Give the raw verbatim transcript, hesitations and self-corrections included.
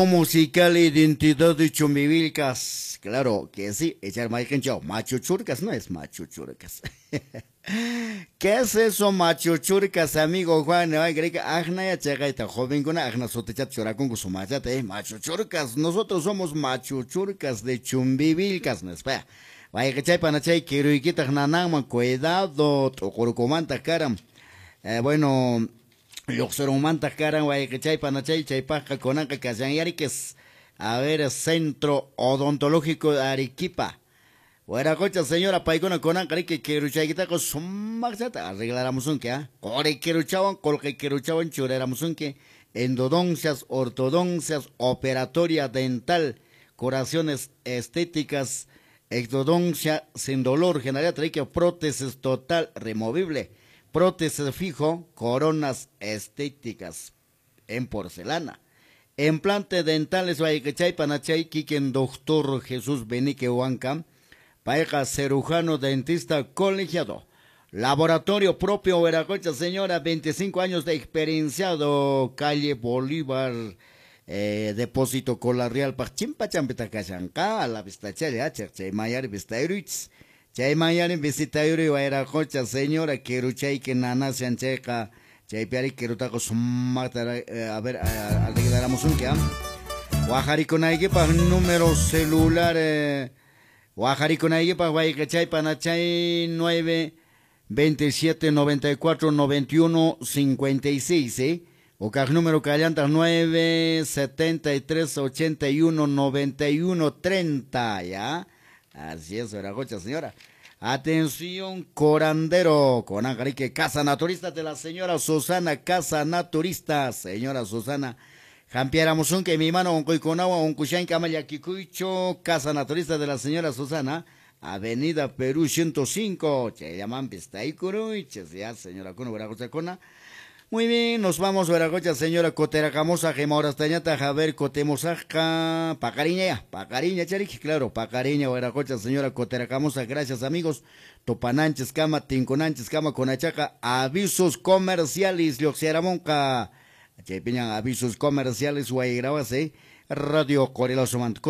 Musical Identidad de Chumbivilcas. Claro que sí, echar chao. Machuchurcas no es machuchurcas. ¿Qué es eso, machuchurcas, amigo Juan? Ay, cree que agna ya llega esta joven con agna sotechat choracón con su machate, machuchurcas. Nosotros somos machuchurcas de Chumbivilcas, ¿no? Espera. Vaya que chay panachay, quiero y quita nanama, cuidado, tocorcomanta caram. Eh, bueno. Yoxoromanta karan guaychay panachay chaypaja conanca casanyariques. A ver, Centro Odontológico de Arequipa. Buena cocha, señora Paicona conanca que queruchayquita con su maxata. Arregláramos un que, ah. Core queruchaban, colque queruchaban, churéramos un que. Endodoncias, ortodoncias, operatoria dental, curaciones estéticas, exodoncia sin dolor, generaría traquea, prótesis total removible. Prótesis fijo, coronas estéticas en porcelana. Implante dentales, Guayquechay, Panachay, Kiken, doctor Jesús Benique Huanca, pareja cirujano dentista colegiado. Laboratorio propio, Veracocha, señora, veinticinco años de experienciado, calle Bolívar, eh, depósito Colarreal, Pachimpa, Champeta, Cayanca, la vista chaya, Cherche, Mayar, Vista Iruitz. Chay mañana visita yuri vaira cocha señora quiero chay que nana se ancheca chay piari quiero taco sumata a ver arregláramos un que am Guajarico naigepa número celular Guajarico naigepa guayca chay panachay nueve veintisiete noventa y cuatro noventa y uno cincuenta y seis eh o caj número callantas nueve setenta y tres ochenta y uno noventa y uno treinta ya. Así es, Veracocha, señora. Atención, corandero, con Angarique, Casa Naturista de la señora Susana, Casa Naturista, señora Susana. Jampiera Musun, que mi mano, un coiconagua, un cuchain Kikuicho, Casa Naturista de la señora Susana, Avenida Perú ciento cinco, che llaman Pistaicuruiches, ya, señora Cuno, Veracocha, Cona. Muy bien, nos vamos, Veracocha, señora Coteracamosa, Gemauras-Tañata, Javer, Cotemosaja, Pacariña, Pacariña, Charic, claro, Pacariña, Veracocha, señora Coteracamosa, gracias amigos, Topananches, Cama, Tinconanches, Cama, Conachaca, avisos comerciales, Lioxiaramonca, Chepiñan, avisos comerciales, Guaygrabase, Radio Corela Somant.